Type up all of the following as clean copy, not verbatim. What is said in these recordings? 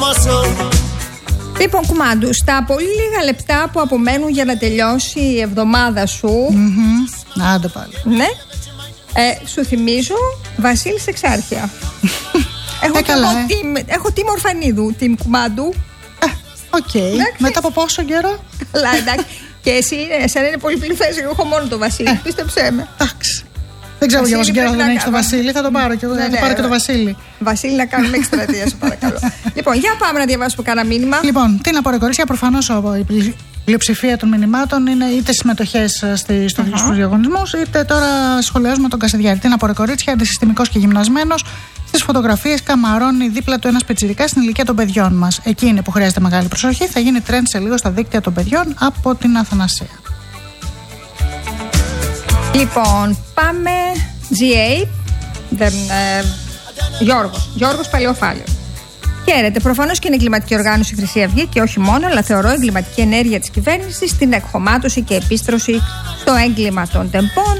Λοιπόν, Κουμάντου, στα πολύ λίγα λεπτά που απομένουν για να τελειώσει η εβδομάδα σου. Άντε πάλι. Ναι. Σου θυμίζω Βασίλης Εξάρχεια. Έχω team Ορφανίδου, team Κουμάντου. Οκ. Μετά από πόσο καιρό? Καλά, εντάξει. Και εσένα είναι πολύ πληθές. Εγώ έχω μόνο το Βασίλη. Πίστεψέ με. Εντάξει. Δεν ξέρω για πόσο καιρό δεν έχει το Βασίλη. Θα τον πάρω και εγώ. Θα το πάρω και το Βασίλη. Βασίλη, να κάνουμε εκστρατεία, σου παρακαλώ. Λοιπόν, για πάμε να διαβάσουμε κανένα μήνυμα. Λοιπόν, τι να πω, ρε κορίτσια, προφανώς η πλειοψηφία των μηνυμάτων είναι είτε συμμετοχές στους διαγωνισμούς, είτε τώρα σχολιάζουμε τον Κασιδιάρη. Τι να πω, ρε κορίτσια, αντισυστημικός και γυμνασμένος. Στις φωτογραφίες καμαρώνει δίπλα του ένας πιτσιρικάς στην ηλικία των παιδιών μας. Εκεί είναι που χρειάζεται μεγάλη προσοχή. Θα γίνει τρέντ σε λίγο στα δίκτυα των παιδιών από την Αθανασία. Λοιπόν, πάμε G8. Γιώργος Παλαιοφάλαιο. Χαίρετε. Προφανώς και είναι εγκληματική οργάνωση η Χρυσή Αυγή και όχι μόνο, αλλά θεωρώ εγκληματική ενέργεια της κυβέρνησης στην εκχωμάτωση και επίστρωση στο έγκλημα των τεμπών.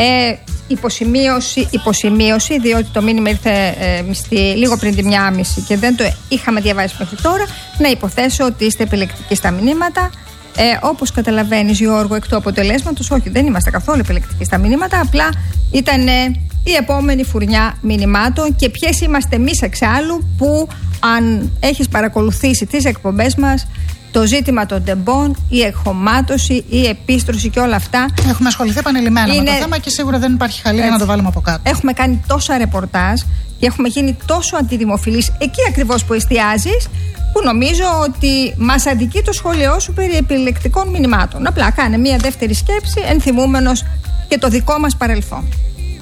Υποσημείωση, διότι το μήνυμα ήρθε λίγο πριν τη 1:30 και δεν το είχαμε διαβάσει μέχρι τώρα. Να υποθέσω ότι είστε επιλεκτικοί στα μηνύματα. Όπως καταλαβαίνεις, Γιώργο, εκ του αποτελέσματος, όχι, δεν είμαστε καθόλου επιλεκτικοί στα μηνύματα. Απλά ήταν η επόμενη φουρνιά μηνυμάτων. Και ποιες είμαστε εμείς εξάλλου, που αν έχεις παρακολουθήσει τις εκπομπές μας, το ζήτημα των τεμπών, η εκχωμάτωση, η επίστρωση και όλα αυτά. Έχουμε ασχοληθεί επανειλημμένα με το θέμα και σίγουρα δεν υπάρχει χαλή να το βάλουμε από κάτω. Έχουμε κάνει τόσα ρεπορτάζ και έχουμε γίνει τόσο αντιδημοφιλείς εκεί ακριβώς που εστιάζεις, που νομίζω ότι μας αδικεί το σχόλιο σου περί επιλεκτικών μηνυμάτων. Απλά κάνε μια δεύτερη σκέψη, ενθυμούμενος και το δικό μας παρελθόν.